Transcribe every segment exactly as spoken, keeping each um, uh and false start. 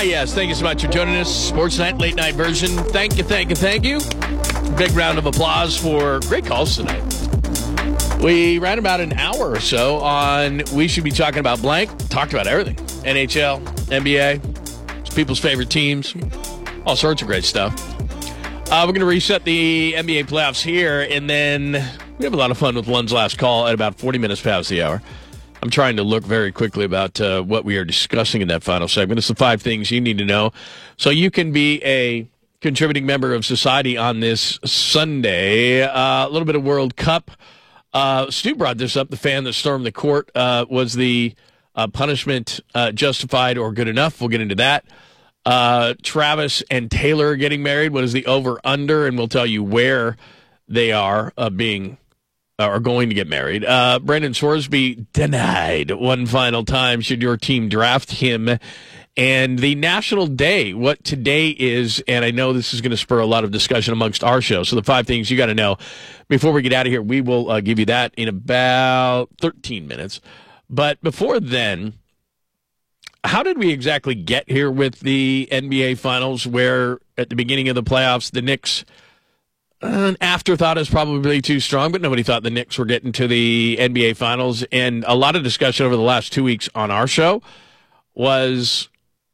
yes. Thank you so much for joining us. Sports Night, late night version. Thank you, thank you, thank you. Big round of applause for great calls tonight. We ran about an hour or so on We Should Be Talking About Blank. Talked about everything. N H L, N B A, people's favorite teams, all sorts of great stuff. Uh, we're going to reset the N B A playoffs here, and then we have a lot of fun with Lund's last call at about forty minutes past the hour. I'm trying to look very quickly about uh, what we are discussing in that final segment. It's the five things you need to know so you can be a contributing member of society on this Sunday. Uh, a little bit of World Cup. Uh, Stu brought this up. The fan that stormed the court. Uh, was the uh, punishment uh, justified or good enough? We'll get into that. Uh, Travis and Taylor are getting married. What is the over-under? And we'll tell you where they are uh, being are going to get married. Uh, Brendan Scoresby denied one final time should your team draft him. And the National Day, what today is, and I know this is going to spur a lot of discussion amongst our show. So the five things you got to know before we get out of here, we will uh, give you that in about thirteen minutes. But before then, how did we exactly get here with the N B A Finals where at the beginning of the playoffs, the Knicks, an afterthought is probably too strong, but nobody thought the Knicks were getting to the N B A Finals. And a lot of discussion over the last two weeks on our show was,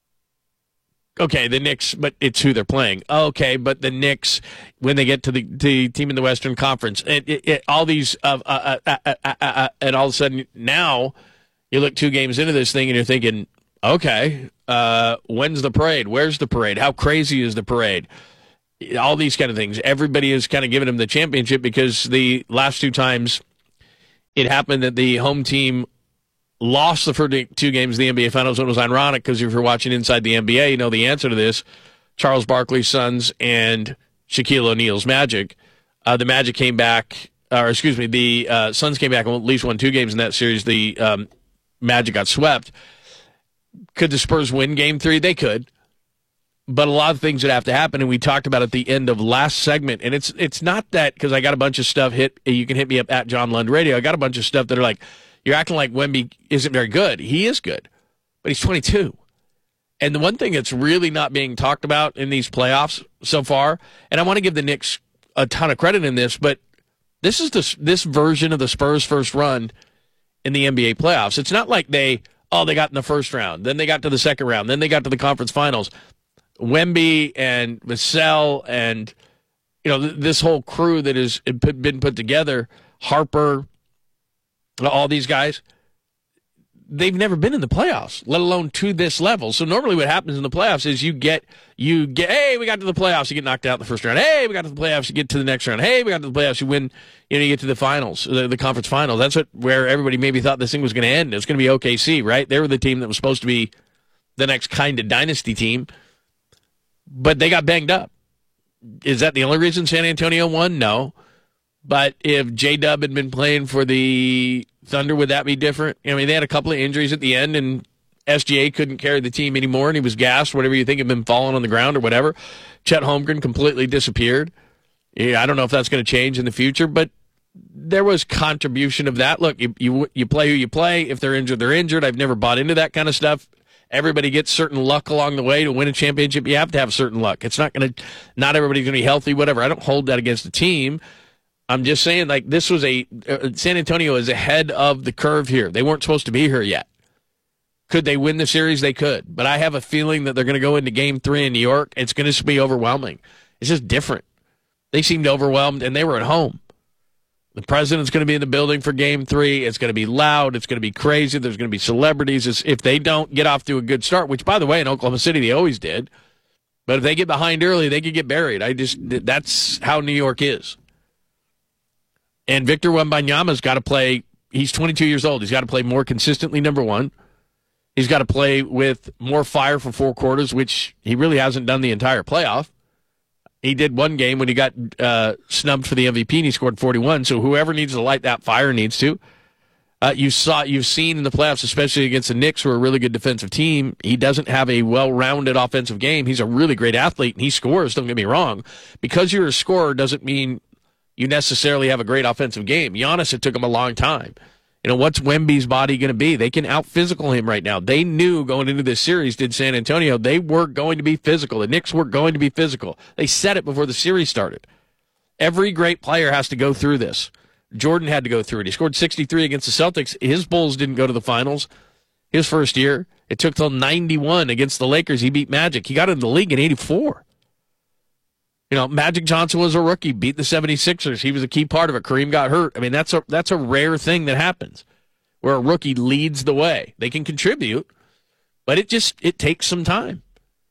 okay, the Knicks, but it's who they're playing. Okay, but the Knicks, when they get to the, the team in the Western Conference, it, it, it, all these, uh, uh, uh, uh, uh, uh, and all of a sudden now you look two games into this thing and you're thinking, okay, uh, when's the parade? Where's the parade? How crazy is the parade? All these kind of things. Everybody is kind of giving them the championship because the last two times it happened that the home team lost the first two games of the N B A Finals. It was ironic because if you're watching Inside the N B A, you know the answer to this. Charles Barkley's Suns and Shaquille O'Neal's Magic. Uh, the Magic came back, or excuse me, the uh, Suns came back and at least won two games in that series. The um, Magic got swept. Could the Spurs win game three? They could. But a lot of things would have to happen, and we talked about at the end of last segment. And it's it's not that because I got a bunch of stuff hit. You can hit me up at John Lund Radio. I got a bunch of stuff that are like, you're acting like Wemby isn't very good. He is good, but he's twenty-two. And the one thing that's really not being talked about in these playoffs so far, and I want to give the Knicks a ton of credit in this, but this is this this version of the Spurs' first run in the N B A playoffs. It's not like they, oh, they got in the first round, then they got to the second round, then they got to the conference finals. Wemby and Vassell and, you know, th- this whole crew that has been put together, Harper, all these guys, they've never been in the playoffs, let alone to this level. So normally what happens in the playoffs is you get, you get, hey, we got to the playoffs, you get knocked out in the first round. Hey, we got to the playoffs, you get to the next round. Hey, we got to the playoffs, you win, you know, you get to the finals, the, the conference finals. That's what where everybody maybe thought this thing was going to end. It was going to be O K C, right? They were the team that was supposed to be the next kind of dynasty team. But they got banged up. Is that the only reason San Antonio won? No. But if J-Dub had been playing for the Thunder, would that be different? I mean, they had a couple of injuries at the end, and S G A couldn't carry the team anymore, and he was gassed, whatever you think of him falling on the ground or whatever. Chet Holmgren completely disappeared. Yeah, I don't know if that's going to change in the future, but there was contribution of that. Look, you, you you play who you play. If they're injured, they're injured. I've never bought into that kind of stuff. Everybody gets certain luck along the way to win a championship. You have to have certain luck. It's not going to, not everybody's going to be healthy, whatever. I don't hold that against the team. I'm just saying, like, this was a, uh, San Antonio is ahead of the curve here. They weren't supposed to be here yet. Could they win the series? They could. But I have a feeling that they're going to go into game three in New York. It's going to be overwhelming. It's just different. They seemed overwhelmed, and they were at home. The president's going to be in the building for game three. It's going to be loud. It's going to be crazy. There's going to be celebrities. It's, if they don't get off to a good start, which, by the way, in Oklahoma City, they always did. But if they get behind early, they could get buried. I just, that's how New York is. And Victor Wembanyama's got to play. He's twenty-two years old. He's got to play more consistently, number one. He's got to play with more fire for four quarters, which he really hasn't done the entire playoff. He did one game when he got uh, snubbed for the M V P, and he scored forty-one. So whoever needs to light that fire needs to. Uh, you saw, you've seen in the playoffs, especially against the Knicks, who are a really good defensive team, he doesn't have a well-rounded offensive game. He's a really great athlete, and he scores, don't get me wrong. Because you're a scorer doesn't mean you necessarily have a great offensive game. Giannis, it took him a long time. You know, what's Wemby's body going to be? They can out-physical him right now. They knew going into this series, did San Antonio, they were going to be physical. The Knicks were going to be physical. They said it before the series started. Every great player has to go through this. Jordan had to go through it. He scored sixty-three against the Celtics. His Bulls didn't go to the finals his first year. It took till ninety-one against the Lakers. He beat Magic. He got into the league in eighty-four. You know, Magic Johnson was a rookie, beat the seventy-sixers. He was a key part of it. Kareem got hurt. I mean, that's a that's a rare thing that happens where a rookie leads the way. They can contribute, but it just it takes some time.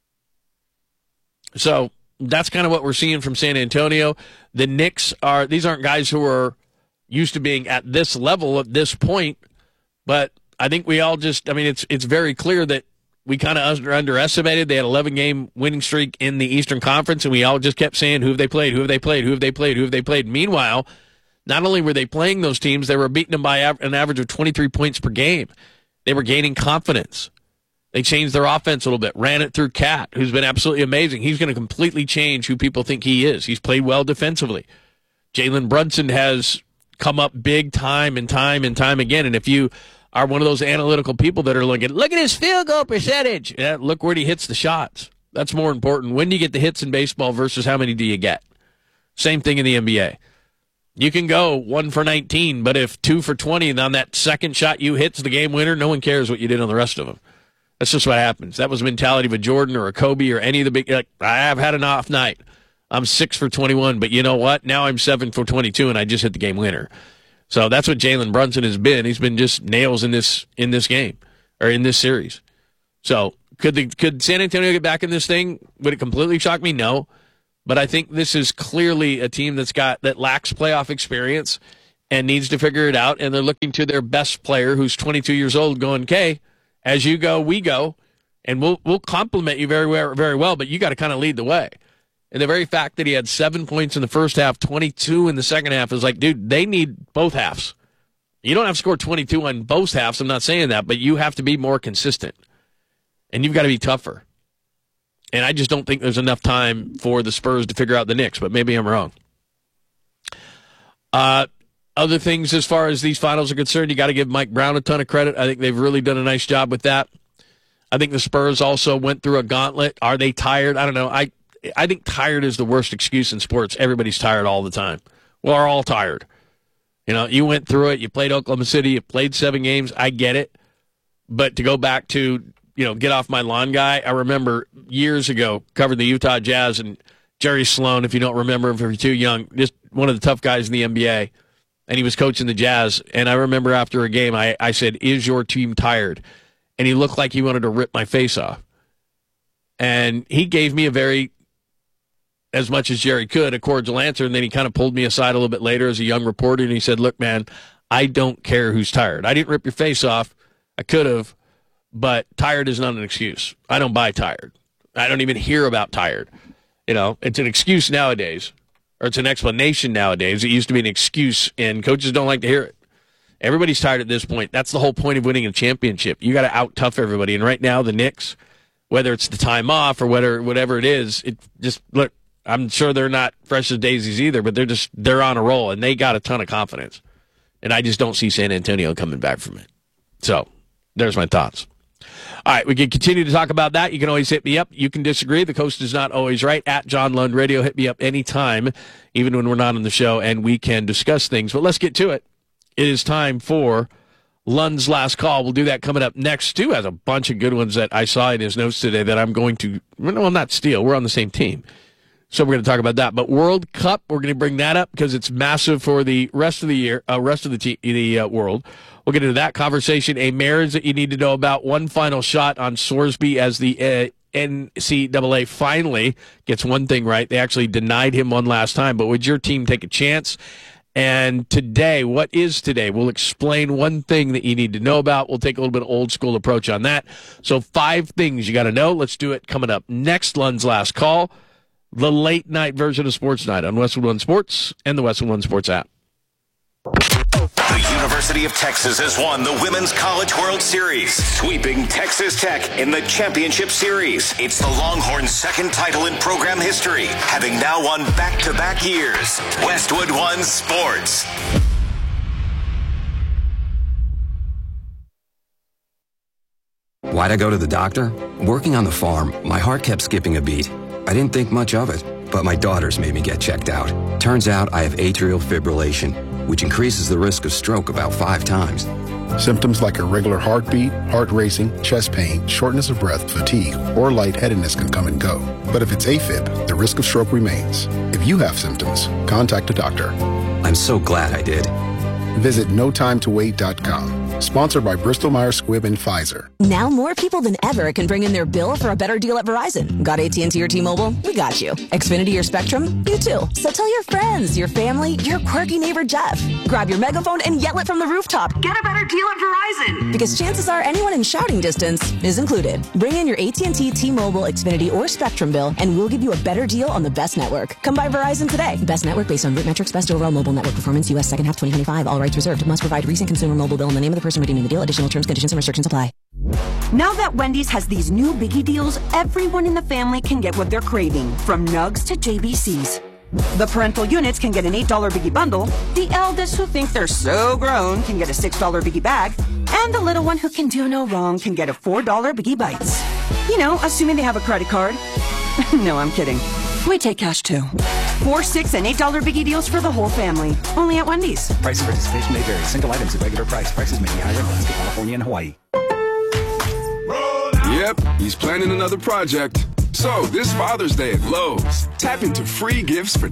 So that's kind of what we're seeing from San Antonio. The Knicks are these aren't guys who are used to being at this level at this point, but I think we all just I mean, it's it's very clear that we kind of under, underestimated. They had an eleven-game winning streak in the Eastern Conference, and we all just kept saying, who have they played, who have they played, who have they played, who have they played. Meanwhile, not only were they playing those teams, they were beating them by an average of twenty-three points per game. They were gaining confidence. They changed their offense a little bit, ran it through Cat, who's been absolutely amazing. He's going to completely change who people think he is. He's played well defensively. Jalen Brunson has come up big time and time and time again, and if you are one of those analytical people that are looking, look at his field goal percentage. Yeah, look where he hits the shots. That's more important. When do you get the hits in baseball versus how many do you get? Same thing in the N B A. You can go one for nineteen, but if two for twenty and on that second shot you hits the game winner, no one cares what you did on the rest of them. That's just what happens. That was the mentality of a Jordan or a Kobe or any of the big, like, I have had an off night. I'm six for twenty-one, but you know what? Now I'm seven for twenty-two and I just hit the game winner. So that's what Jalen Brunson has been. He's been just nails in this in this game or in this series. So could the could San Antonio get back in this thing? Would it completely shock me? No. But I think this is clearly a team that's got that lacks playoff experience and needs to figure it out. And they're looking to their best player, who's twenty-two years old, going, "Okay, as you go, we go, and we'll we'll compliment you very well, very well. But you got to kind of lead the way." And the very fact that he had seven points in the first half, twenty-two in the second half, is like, dude, they need both halves. You don't have to score twenty-two on both halves. I'm not saying that, but you have to be more consistent. And you've got to be tougher. And I just don't think there's enough time for the Spurs to figure out the Knicks, but maybe I'm wrong. Uh, other things as far as these finals are concerned, you got to give Mike Brown a ton of credit. I think they've really done a nice job with that. I think the Spurs also went through a gauntlet. Are they tired? I don't know. I I think tired is the worst excuse in sports. Everybody's tired all the time. We're all tired. You know, you went through it. You played Oklahoma City. You played seven games. I get it. But to go back to, you know, get off my lawn guy, I remember years ago covered the Utah Jazz, and Jerry Sloan, if you don't remember him, if you're too young, just one of the tough guys in the N B A, and he was coaching the Jazz. And I remember after a game, I, I said, "Is your team tired?" And he looked like he wanted to rip my face off. And he gave me a very, as much as Jerry could, a cordial answer, and then he kind of pulled me aside a little bit later as a young reporter, and he said, "Look, man, I don't care who's tired. I didn't rip your face off. I could have, but tired is not an excuse. I don't buy tired. I don't even hear about tired. You know, it's an excuse nowadays, or it's an explanation nowadays. It used to be an excuse, and coaches don't like to hear it. Everybody's tired at this point. That's the whole point of winning a championship. You got to out-tough everybody, and right now the Knicks, whether it's the time off or whether whatever it is, it just, look, I'm sure they're not fresh as daisies either, but they're just they're on a roll, and they got a ton of confidence. And I just don't see San Antonio coming back from it. So there's my thoughts. All right, we can continue to talk about that. You can always hit me up. You can disagree. The coast is not always right. At John Lund Radio, hit me up anytime, even when we're not on the show, and we can discuss things. But let's get to it. It is time for Lund's Last Call. We'll do that coming up next. Stu has a bunch of good ones that I saw in his notes today that I'm going to, well, not steal. We're on the same team. So we're going to talk about that. But World Cup, we're going to bring that up because it's massive for the rest of the year, uh, rest of the te- the uh, world. We'll get into that conversation. A marriage that you need to know about. One final shot on Sorsby as the uh, N C double A finally gets one thing right. They actually denied him one last time. But would your team take a chance? And today, what is today? We'll explain one thing that you need to know about. We'll take a little bit of old school approach on that. So five things you got to know. Let's do it coming up next. Lund's Last Call. The late night version of Sports Night on Westwood One Sports and the Westwood One Sports app. The University of Texas has won the Women's College World Series, sweeping Texas Tech in the championship series. It's the Longhorns' second title in program history, having now won back-to-back years. Westwood One Sports. Why'd I go to the doctor? Working on the farm, my heart kept skipping a beat. I didn't think much of it, but my daughters made me get checked out. Turns out I have atrial fibrillation, which increases the risk of stroke about five times. Symptoms like irregular heartbeat, heart racing, chest pain, shortness of breath, fatigue, or lightheadedness can come and go. But if it's AFib, the risk of stroke remains. If you have symptoms, contact a doctor. I'm so glad I did. Visit no time to wait dot com. Sponsored by Bristol Myers Squibb and Pfizer. Now more people than ever can bring in their bill for a better deal at Verizon. Got A T and T or T-Mobile? We got you. Xfinity or Spectrum? You too. So tell your friends, your family, your quirky neighbor Jeff. Grab your megaphone and yell it from the rooftop. Get a better deal at Verizon. Because chances are anyone in shouting distance is included. Bring in your A T and T, T-Mobile, Xfinity, or Spectrum bill, and we'll give you a better deal on the best network. Come by Verizon today. Best network based on root metrics, best overall mobile network performance, U S second half twenty twenty-five. All rights reserved. Must provide recent consumer mobile bill and the name of the person redeeming the deal. Additional terms, conditions, and restrictions apply. Now that Wendy's has these new biggie deals, everyone in the family can get what they're craving, from nugs to J B Cs. The parental units can get an eight dollar biggie bundle, the eldest who think they're so grown can get a six dollar biggie bag, and the little one who can do no wrong can get a four dollar biggie bites. You know, assuming they have a credit card. No, I'm kidding. We take cash too. Four, six, and eight dollar biggie deals for the whole family. Only at Wendy's. Price of participation may vary. Single items at regular price. Prices may be higher in Alaska, California, and Hawaii. Yep, he's planning another project. So, this Father's Day at Lowe's, tap into free gifts for